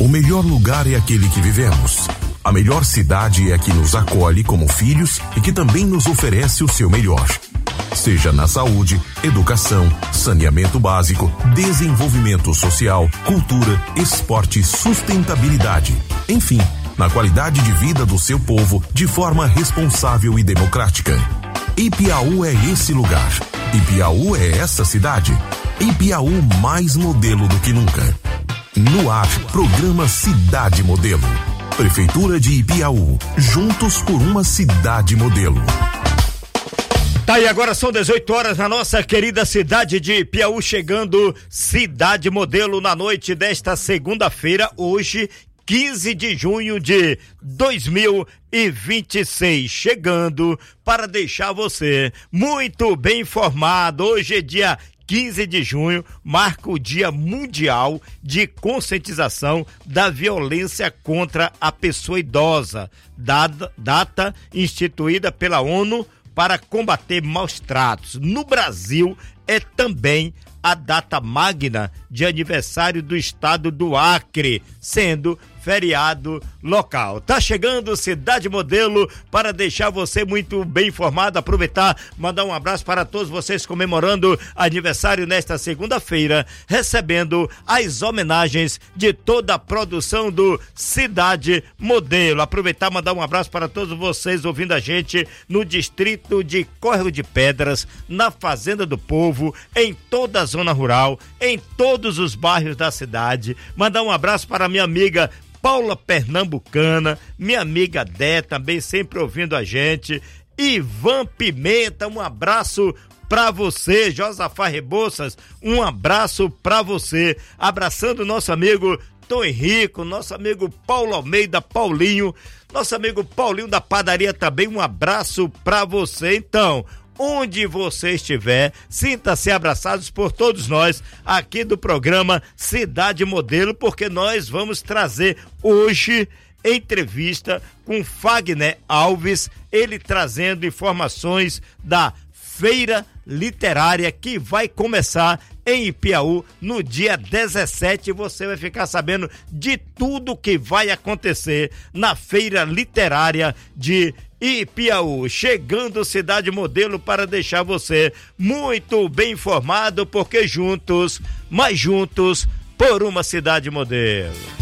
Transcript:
O melhor lugar é aquele que vivemos. A melhor cidade é a que nos acolhe como filhos e que também nos oferece o seu melhor. Seja na saúde, educação, saneamento básico, desenvolvimento social, cultura, esporte, sustentabilidade. Enfim, na qualidade de vida do seu povo de forma responsável e democrática. Ipiaú é esse lugar. Ipiaú é essa cidade. Ipiaú mais modelo do que nunca. No ar, programa Cidade Modelo. Prefeitura de Ipiaú, juntos por uma cidade modelo. Tá, e agora são 18 horas na nossa querida cidade de Ipiaú, chegando Cidade Modelo na noite desta segunda-feira, hoje, 15 de junho de 2026, chegando para deixar você muito bem informado. Hoje é dia 15 de junho, marca o Dia Mundial de Conscientização da Violência contra a Pessoa Idosa, data instituída pela ONU para combater maus tratos. No Brasil, é também a data magna de aniversário do estado do Acre, sendo feriado local. Tá chegando Cidade Modelo para deixar você muito bem informado, aproveitar, mandar um abraço para todos vocês comemorando aniversário nesta segunda-feira, recebendo as homenagens de toda a produção do Cidade Modelo. Aproveitar, mandar um abraço para todos vocês ouvindo a gente no distrito de Córrego de Pedras, na Fazenda do Povo, em toda a zona rural, em todos os bairros da cidade. Mandar um abraço para minha amiga Paula Pernambucana, minha amiga Dé, também sempre ouvindo a gente. Ivan Pimenta, um abraço pra você. Josafá Rebouças, um abraço pra você. Abraçando o nosso amigo Tom Henrico, nosso amigo Paulo Almeida, Paulinho, nosso amigo Paulinho da padaria também, um abraço pra você. Então, onde você estiver, sinta-se abraçados por todos nós aqui do programa Cidade Modelo, porque nós vamos trazer hoje entrevista com Fagner Alves, ele trazendo informações da Feira Literária que vai começar em Ipiaú no dia 17. Você vai ficar sabendo de tudo que vai acontecer na Feira Literária de Ipiaú. Chegando Cidade Modelo para deixar você muito bem informado, porque juntos, mais juntos, por uma cidade modelo.